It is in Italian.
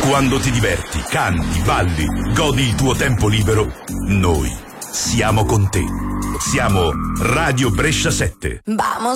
Quando ti diverti, canti, balli, godi il tuo tempo libero, noi siamo con te. Siamo Radio Brescia 7. Vamos